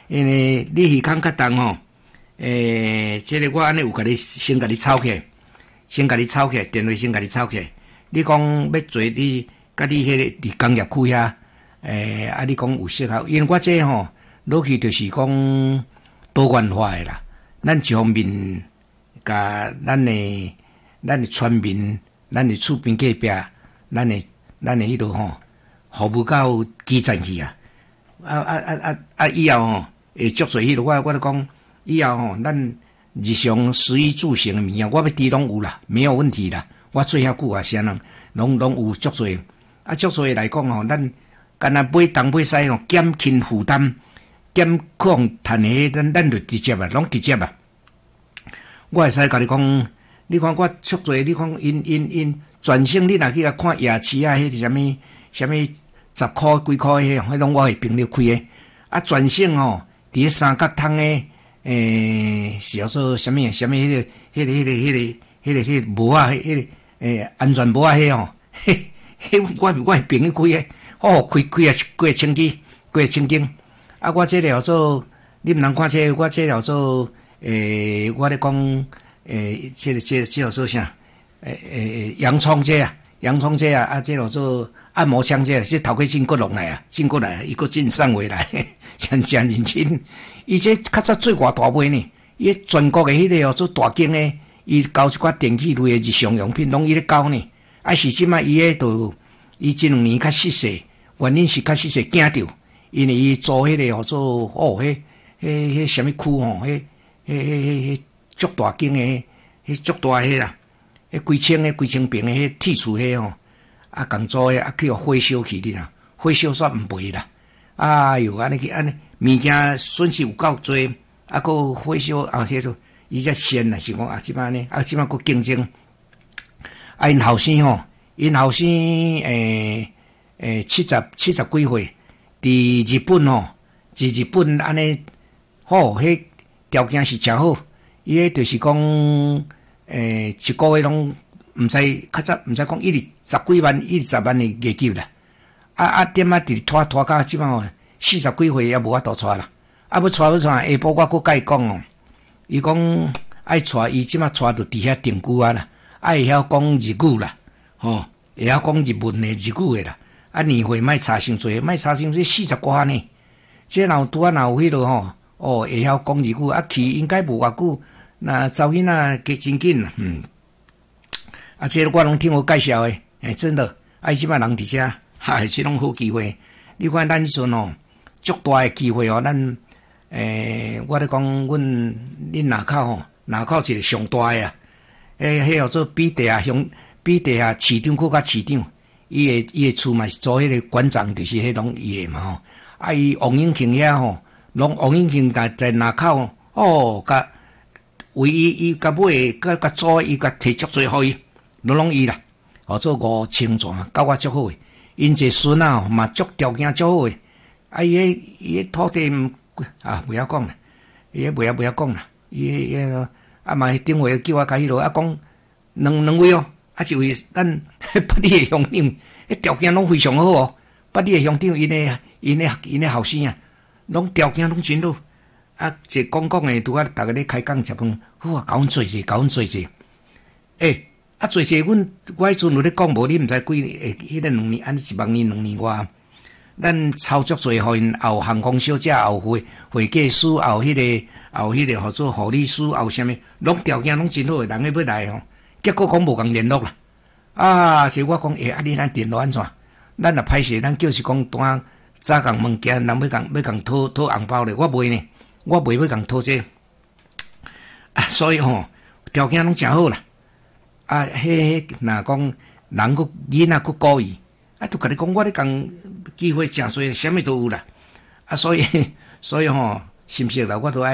因为你鱼缸较重吼，这个我安尼有甲你先甲你炒起来，电话先甲你炒起来。你讲要做你甲你迄个伫工业区遐，你讲有适合？因为我这吼落去就是讲多元化的啦，咱一方面甲咱的村民，咱的厝边隔壁，咱的迄落吼，服务到基层去啊！以后吼会足侪迄落，我咧讲以后吼，咱日常食衣住行的物件，我要滴拢有啦，没有问题啦。我做遐久啊，啥人拢有足侪，足侪来讲吼，咱干那买东买西吼，减轻负担，减抗趁的，咱就直接啊，拢直接啊。我会使甲你讲，你看我足侪，你看因全省你若去甲看夜市啊，迄是啥物10块几块迄拢我朋友开的。全省吼，伫咧三角窗的，是叫做啥物迄个帽啊，安全帽啊，迄吼，我朋友开的，开啊几个千几。我这了做，你毋通看这我这了做，我咧讲，这叫做啥？洋葱这啊，这了做按摩枪这，这头家进过来，伊个进上回来，真认真。伊这较早做偌大买呢？伊全国的迄个做大间的，伊交一寡电器类的日常用品，拢伊咧交呢。是即摆伊伊这2年较失势，原因是较失势惊着，因为伊做迄个做迄什么区吼，迄足大间的，迄足大迄啦，几千平的迄铁厝迄吼，共做迄去火烧去哩啦，火烧煞毋赔啦。安尼物件损失有够多，个火烧迄个伊才鲜啦，是讲即摆安尼，即摆佫竞争。因后生吼，因后生70几岁，伫日本安尼好，迄条件是诚好。伊迄就是讲，一个月拢毋知较早毋知讲10几万、20万的月给啦。点伫拖到即摆吼40几岁也无法度带啦。要带，下晡我佫甲伊讲哦，伊讲爱带，伊即摆带着伫遐定居啊啦，会晓讲日语啦，吼，会晓讲日文的日语的啦。年岁莫差伤济40多呢。这若有迄落吼，会晓讲日语，去应该无偌久，那查囡仔加真紧啦，这我拢听我介绍的，真的，即摆人伫遮，这拢好机会。你看咱迄阵哦，足大的机会哦，咱我咧讲，恁南口一个上大的啊，迄叫做比地下市长搁较市长，伊的厝嘛是做迄个馆长，就是迄种伊的嘛吼。伊王永庆遐吼，王永庆在南口甲为伊甲买甲租，伊甲摕足侪互伊，拢伊啦，做5000转，甲我足好诶。因这孙啊嘛足条件足好诶，伊土地不要讲啦，不要讲啦，嘛顶回叫我甲迄落讲两位哦，一位咱八里的乡长，条件拢非常好哦，八里的乡长因的后生啊，拢条件拢真好，这讲的拄逐个咧开讲食饭，好啊，甲阮做者，做者，我迄阵有咧讲无，你毋知迄个2年，1万年2年外，咱操作做互因，后航空小姐，后会计师，后迄个合作护理师，后啥物，拢条件拢真好诶，人要来吼，结果讲无共联络啦。所以我讲，你咱联络安怎？咱若歹势，咱就是讲单早共物件，人要共讨红包咧，我袂呢，我袂要共讨这。所以吼，条件拢诚好啦。若讲人囡仔佫故意，就甲你讲，我咧共机会诚多，啥物都有啦。所以吼，是毋是啦？我都爱。